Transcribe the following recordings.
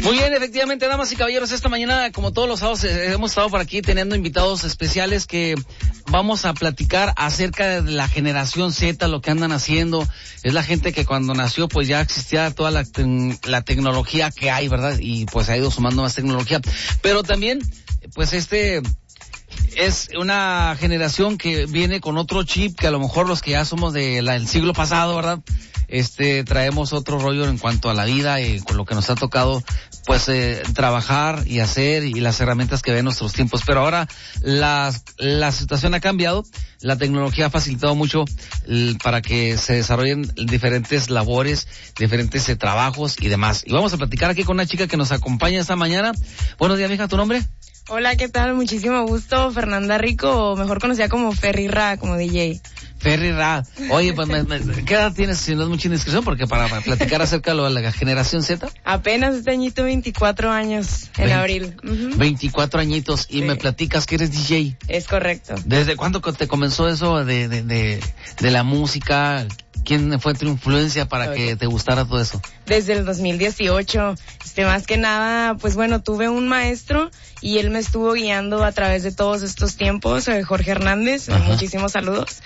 Muy bien, efectivamente, damas y caballeros, esta mañana, como todos los sábados, hemos estado por aquí teniendo invitados especiales que vamos a platicar acerca de la generación Z, lo que andan haciendo. Es la gente que cuando nació, pues ya existía toda la tecnología que hay, ¿verdad? Y pues ha ido sumando más tecnología. Pero también, pues es una generación que viene con otro chip que a lo mejor los que ya somos del siglo pasado, ¿verdad? Traemos otro rollo en cuanto a la vida y con lo que nos ha tocado, pues, trabajar y hacer y las herramientas que ven nuestros tiempos. Pero ahora la situación ha cambiado, la tecnología ha facilitado mucho para que se desarrollen diferentes labores, diferentes trabajos y demás. Y vamos a platicar aquí con una chica que nos acompaña esta mañana. Buenos días, mija, ¿tu nombre? Hola, ¿qué tal? Muchísimo gusto, Fernanda Rico, o mejor conocida como Ferry Ra, como DJ. Ferry Ra. Oye, pues, ¿qué edad tienes, si no es mucha indiscreción? Porque para platicar acerca de la generación Z. Apenas este añito, 24 años, en abril. 24 añitos, y sí. Me platicas que eres DJ. Es correcto. ¿Desde cuándo te comenzó eso de la música? ¿Quién fue tu influencia para que te gustara todo eso? Desde el 2018, más que nada, pues bueno, tuve un maestro y él me estuvo guiando a través de todos estos tiempos, Jorge Hernández, muchísimos saludos.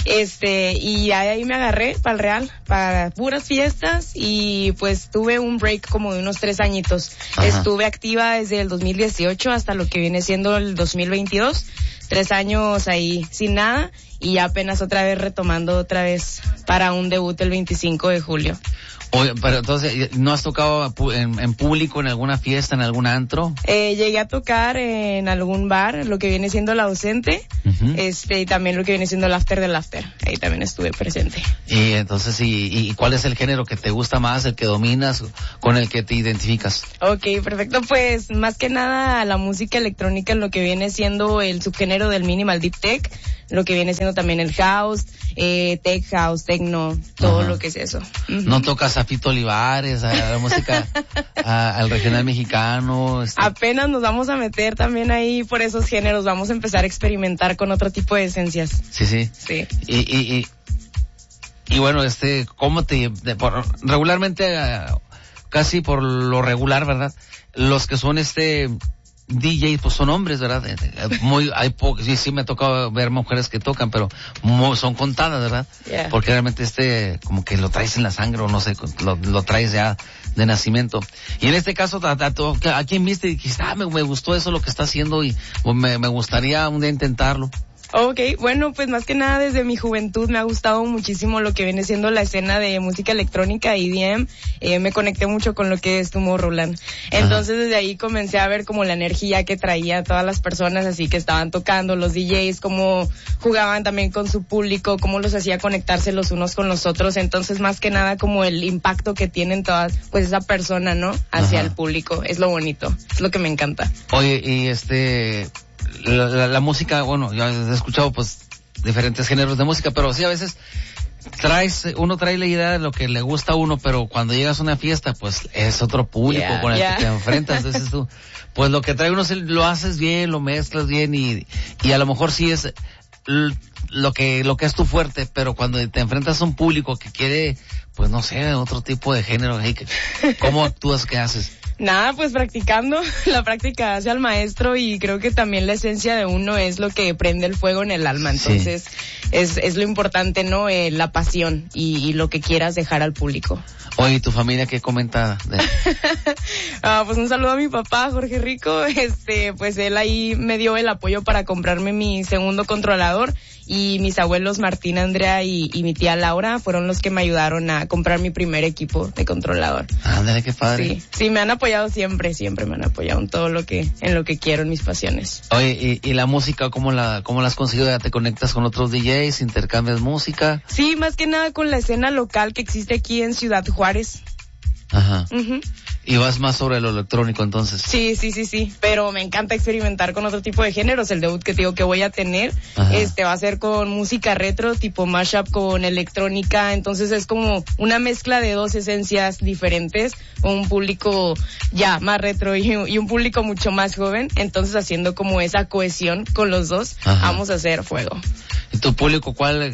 Y ahí me agarré para el Real, para puras fiestas, y pues tuve un break como de unos 3 añitos. Ajá. Estuve activa desde el 2018 hasta lo que viene siendo el 2022, 3 años ahí sin nada. Y apenas retomando para un debut el 25 de julio. Oye, pero entonces, ¿no has tocado en público, en alguna fiesta, en algún antro? Llegué a tocar en algún bar, lo que viene siendo La Ausente, y también lo que viene siendo el After del After. Ahí también estuve presente. Y entonces, ¿y cuál es el género que te gusta más, el que dominas, con el que te identificas? Ok, perfecto. Pues, más que nada, la música electrónica, en lo que viene siendo el subgénero del minimal deep tech, lo que viene siendo también el house, tech house, techno, todo lo que es eso. ¿No tocas a Fito Olivares, a la música, al regional mexicano? Apenas nos vamos a meter también ahí por esos géneros, vamos a empezar a experimentar con otro tipo de esencias. Sí. Y bueno, ¿cómo regularmente, casi por lo regular, ¿verdad? Los que son DJ, pues son hombres, ¿verdad? Sí me ha tocado ver mujeres que tocan, pero son contadas, ¿verdad? Yeah. Porque realmente como que lo traes en la sangre, o no sé, lo traes ya de nacimiento. Y en este caso, ¿a quién viste y dijiste, me gustó eso lo que está haciendo y me gustaría un día intentarlo? Ok, bueno, pues más que nada desde mi juventud me ha gustado muchísimo lo que viene siendo la escena de música electrónica y EDM. Me conecté mucho con lo que es Tomorrowland. Entonces desde ahí comencé a ver como la energía que traía todas las personas así que estaban tocando, los DJs, cómo jugaban también con su público, cómo los hacía conectarse los unos con los otros. Entonces más que nada como el impacto que tienen todas, pues esa persona, ¿no? Hacia el público. Es lo bonito, es lo que me encanta. Oye, y la música, bueno, yo he escuchado pues diferentes géneros de música, pero sí a veces uno trae la idea de lo que le gusta a uno, pero cuando llegas a una fiesta, pues es otro público con el que te enfrentas. Entonces tú, pues lo que trae uno lo haces bien, lo mezclas bien y a lo mejor sí es lo que es tu fuerte, pero cuando te enfrentas a un público que quiere, pues no sé, otro tipo de género, ¿cómo actúas? ¿Qué haces? Nada, pues practicando, la práctica hace al maestro y creo que también la esencia de uno es lo que prende el fuego en el alma, entonces es lo importante, ¿no? La pasión y lo que quieras dejar al público. Oye, ¿tu familia qué comenta? Pues un saludo a mi papá, Jorge Rico, pues él ahí me dio el apoyo para comprarme mi segundo controlador y mis abuelos Martín, Andrea y mi tía Laura fueron los que me ayudaron a comprar mi primer equipo de controlador. Ándale, qué padre. Sí, me han apoyado siempre me han apoyado en todo en lo que quiero, en mis pasiones. Oye, ¿y la música cómo la has conseguido? ¿Ya te conectas con otros DJs, intercambias música? Sí, más que nada con la escena local que existe aquí en Ciudad Juárez. Ajá. ¿Y vas más sobre lo electrónico entonces? Sí, pero me encanta experimentar con otro tipo de géneros. El debut que te digo que voy a tener, va a ser con música retro, tipo mashup con electrónica, entonces es como una mezcla de dos esencias diferentes, un público ya más retro y un público mucho más joven, entonces haciendo como esa cohesión con los dos, vamos a hacer fuego. ¿Y tu público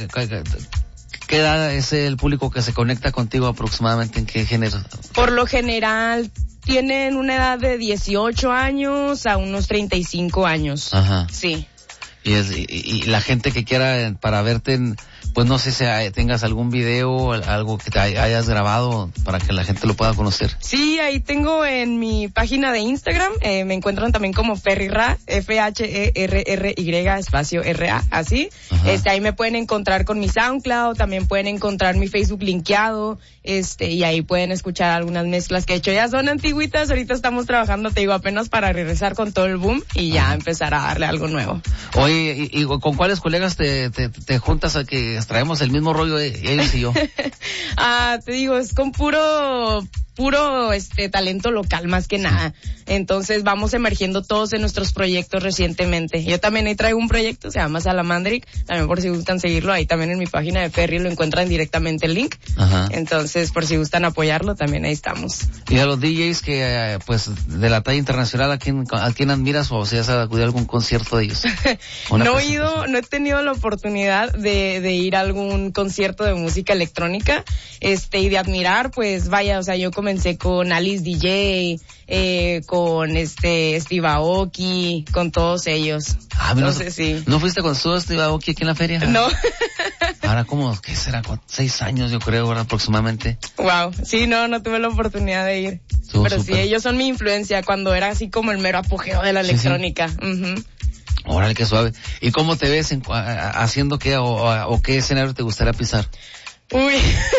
qué edad es el público que se conecta contigo aproximadamente? ¿En qué género? Por lo general tienen una edad de 18 años a unos 35 años. Ajá. Sí. Y la gente que quiera para verte, pues no sé si tengas algún video, algo que te hayas grabado para que la gente lo pueda conocer. Sí, ahí tengo en mi página de Instagram, me encuentran también como Ferry-Ra, F-H-E-R-R-Y espacio R-A, así. Ahí me pueden encontrar con mi SoundCloud, también pueden encontrar mi Facebook linkeado, y ahí pueden escuchar algunas mezclas que he hecho. Ya son antiguitas, ahorita estamos trabajando, te digo, apenas para regresar con todo el boom y ya empezar a darle algo nuevo. Oye, ¿y con cuáles colegas te juntas a que traemos el mismo rollo ellos y yo? Te digo, es con puro talento local más que nada. Entonces vamos emergiendo todos en nuestros proyectos recientemente. Yo también ahí traigo un proyecto, se llama Salamandric, también por si gustan seguirlo, ahí también en mi página de Ferry lo encuentran directamente el link. Ajá. Entonces por si gustan apoyarlo, también ahí estamos. Y a los DJs que pues de la talla internacional, ¿a quién admiras o si has acudido a algún concierto de ellos? No he tenido la oportunidad de ir a algún concierto de música electrónica, y de admirar, pues vaya, o sea, yo comencé con Alice DJ, con Steve Aoki, con todos ellos. Entonces, sí. ¿No fuiste con Steve Aoki aquí en la feria? No. Ahora como, ¿qué será? 6 años yo creo, ¿verdad? Aproximadamente. Wow, sí, no tuve la oportunidad de ir. Pero super. Sí, ellos son mi influencia cuando era así como el mero apogeo de la electrónica. Sí. Uh-huh. Órale, qué suave. ¿Y cómo te ves haciendo qué o qué escenario te gustaría pisar? Uy,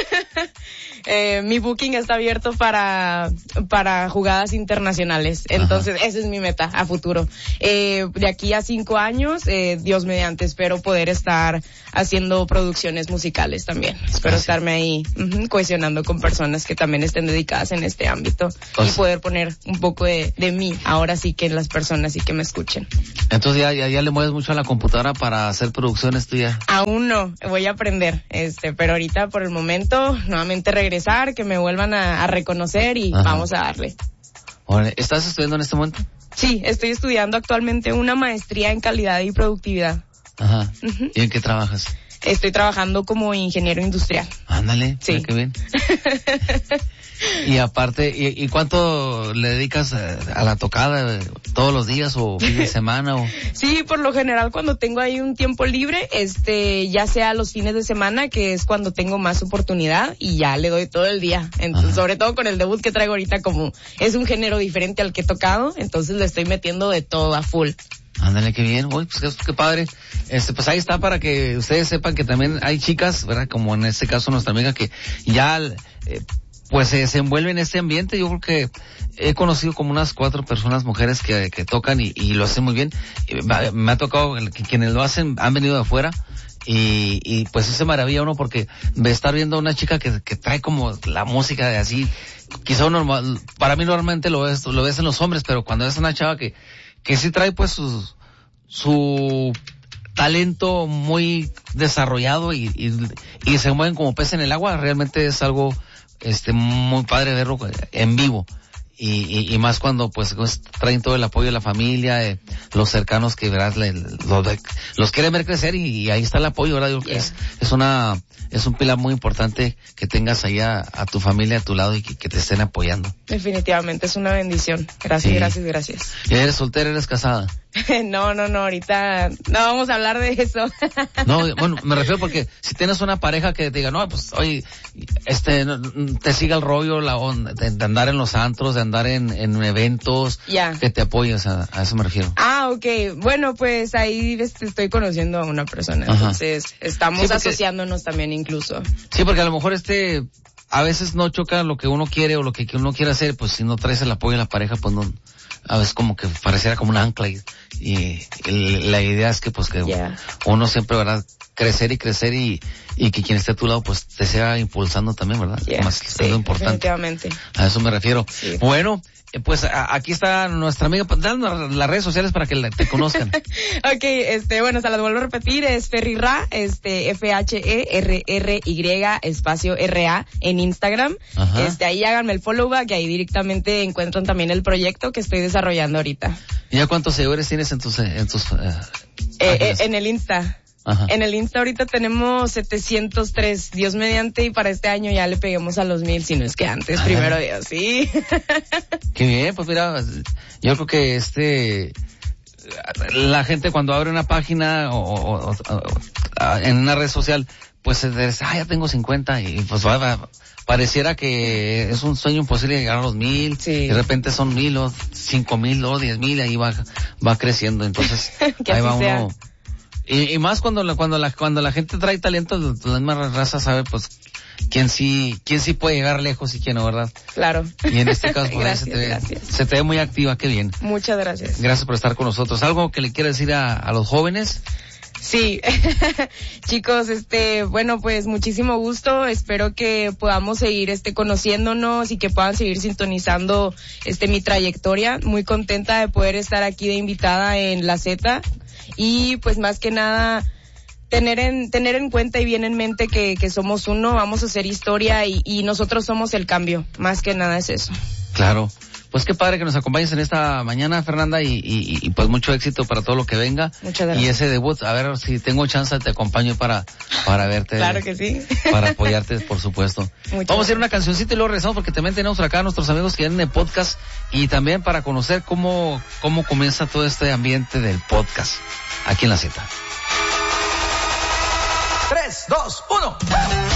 mi booking está abierto para jugadas internacionales. Entonces, esa es mi meta a futuro. De aquí a 5 años, Dios mediante, espero poder estar haciendo producciones musicales también. Espero estarme ahí cohesionando con personas que también estén dedicadas en este ámbito y poder poner un poco de mí ahora sí que en las personas y que me escuchen. Entonces ya le mueves mucho a la computadora para hacer producciones tuyas. Aún no, voy a aprender, pero ahorita por el momento nuevamente regresar, que me vuelvan a reconocer y vamos a darle. ¿Estás estudiando en este momento? Sí, estoy estudiando actualmente una maestría en calidad y productividad. Ajá. ¿Y en qué trabajas? Estoy trabajando como ingeniero industrial. Ándale, sí. Qué bien. Y aparte, ¿y cuánto le dedicas a la tocada? ¿Todos los días o fin de semana? Sí, por lo general cuando tengo ahí un tiempo libre, ya sea los fines de semana, que es cuando tengo más oportunidad, y ya le doy todo el día. Entonces, sobre todo con el debut que traigo ahorita, como es un género diferente al que he tocado, entonces le estoy metiendo de todo a full. Ándale, qué bien. Uy, pues qué padre. Pues ahí está para que ustedes sepan que también hay chicas, ¿verdad? Como en este caso nuestra amiga que ya pues se envuelve en este ambiente. Yo creo que he conocido como unas 4 personas, mujeres que tocan y lo hacen muy bien. Me ha tocado que quienes lo hacen han venido de afuera y pues se maravilla uno porque estar viendo a una chica que trae como la música de así, quizá normal, para mí normalmente lo ves en los hombres, pero cuando ves una chava que sí trae pues su talento muy desarrollado y se mueven como pez en el agua, realmente es algo muy padre verlo en vivo y más cuando pues traen todo el apoyo de la familia, los cercanos que verás los quieren ver crecer y ahí está el apoyo, ¿verdad? Yo creo que es un pilar muy importante que tengas ahí a tu familia a tu lado y que te estén apoyando. Definitivamente es una bendición. Gracias, sí. Gracias. ¿Y eres soltera, eres casada? No, ahorita no vamos a hablar de eso. No, bueno, me refiero porque si tienes una pareja que te diga, no, pues oye, te siga el rollo de andar en los antros, de andar en eventos, que te apoyes, a eso me refiero. Okay. Bueno, pues ahí estoy conociendo a una persona, entonces estamos asociándonos también incluso. Sí, porque a lo mejor a veces no choca lo que uno quiere o lo que uno quiere hacer, pues si no traes el apoyo de la pareja, pues no, a veces como que pareciera como un ancla y la idea es que pues que uno siempre, ¿verdad? Crecer y que quien esté a tu lado pues te sea impulsando también, ¿verdad? Es lo importante. Definitivamente. A eso me refiero. Sí. Bueno, pues aquí está nuestra amiga, danos las redes sociales para que te conozcan. Okay, bueno, se las vuelvo a repetir, es Ferry-Ra, F-H-E-R-R-Y espacio R-A en Instagram. Ahí háganme el follow back y ahí directamente encuentran también el proyecto que estoy desarrollando ahorita. ¿Y ya cuántos seguidores tienes en tus en el Insta? Ajá. En el Insta ahorita tenemos 703, Dios mediante, y para este año ya le peguemos a los 1000, si no es que antes, primero Dios, sí. Qué bien, pues mira, yo creo que la gente cuando abre una página o en una red social, pues ya tengo 50 y pues pareciera que es un sueño imposible llegar a los 1000, sí. De repente son 1000 o 5000 o 10,000 y ahí va creciendo, entonces que ahí así va sea. uno. Y más cuando la gente trae talento, la misma raza sabe pues quién sí puede llegar lejos y quién no, ¿verdad? Claro. Y en este caso pues, gracias. se te ve muy activa, qué bien. Muchas gracias. Gracias por estar con nosotros. ¿Algo que le quiera decir a los jóvenes? Sí, chicos, bueno, pues muchísimo gusto, espero que podamos seguir conociéndonos y que puedan seguir sintonizando mi trayectoria. Muy contenta de poder estar aquí de invitada en La Z y pues más que nada tener en cuenta y bien en mente que somos uno, vamos a hacer historia y nosotros somos el cambio, más que nada es eso. Claro. Pues qué padre que nos acompañes en esta mañana, Fernanda, y pues mucho éxito para todo lo que venga. Muchas gracias. Y ese debut, a ver si tengo chance, te acompaño para verte. Claro que sí. Para apoyarte, por supuesto. Vamos a ir a una cancioncita y luego regresamos porque también tenemos acá a nuestros amigos que vienen de podcast y también para conocer cómo comienza todo este ambiente del podcast aquí en La Z. 3, 2, 1.